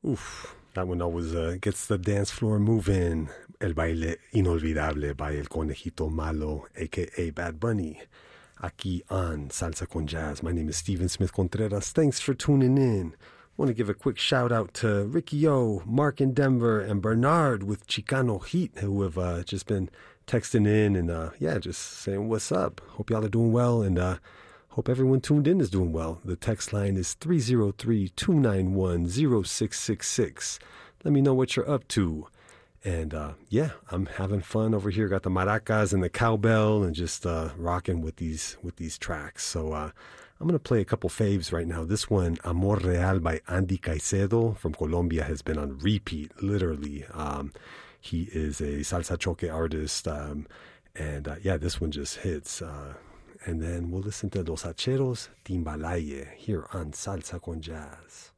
Oof, that one always gets the dance floor moving. El baile inolvidable by El Conejito Malo, a.k.a. Bad Bunny. Aquí on Salsa con Jazz. My name is Steven Smith Contreras. Thanks for tuning in. Want to give a quick shout out to Ricky O, Mark in Denver, and Bernard with Chicano Heat, who have just been texting in and just saying what's up. Hope y'all are doing well, and hope everyone tuned in is doing well. The text line is 303-291-0666. Let me know what you're up to. And I'm having fun over here. Got the maracas and the cowbell and just rocking with these tracks. So I'm going to play a couple faves right now. This one, Amor Real by Andy Caicedo from Colombia, has been on repeat, literally. He is a salsa choque artist. This one just hits. And then we'll listen to Los Hacheros Timbalaye here on Salsa con Jazz.